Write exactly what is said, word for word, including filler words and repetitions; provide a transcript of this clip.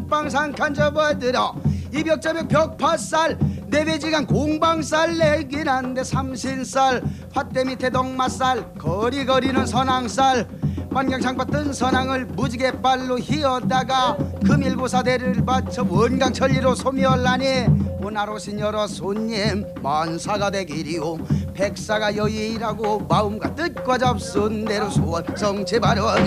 쌍방상칸 접어들어 이벽저벽 벽파살 내배지간 공방살 내긴 한데 삼신살 화대 밑에 동마살 거리거리는 선앙살 만경창 받던 선앙을 무지개 발로 휘어다가 금일고사대를 바쳐 원강천리로 소멸하니 오날 오신 여러 손님 만사가 되기리오 백사가 여의라고 마음과 뜻과 잡순 대로 소원 성취 발언